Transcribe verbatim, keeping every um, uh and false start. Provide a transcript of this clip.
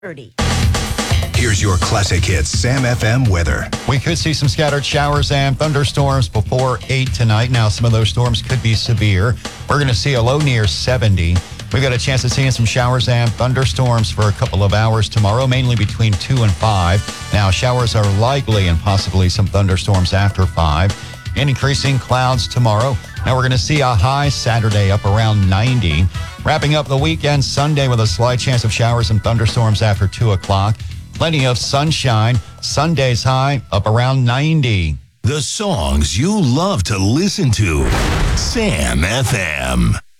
thirty. Here's your classic hits Sam F M weather. We could see some scattered showers and thunderstorms before eight tonight. Now, some of those storms could be severe. We're going to see a low near seventy. We've got a chance of seeing some showers and thunderstorms for a couple of hours tomorrow, mainly between two and five. Now, showers are likely and possibly some thunderstorms after five. And increasing clouds tomorrow. Now, we're going to see a high Saturday up around ninety. Wrapping up the weekend Sunday with a slight chance of showers and thunderstorms after two o'clock. Plenty of sunshine. Sunday's high up around ninety. The songs you love to listen to. Sam F M.